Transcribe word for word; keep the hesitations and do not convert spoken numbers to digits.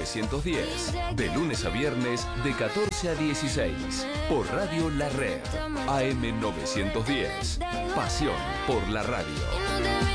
novecientos diez. De lunes a viernes de catorce a dieciséis. Por Radio La Red. A M novecientos diez. Pasión por la radio.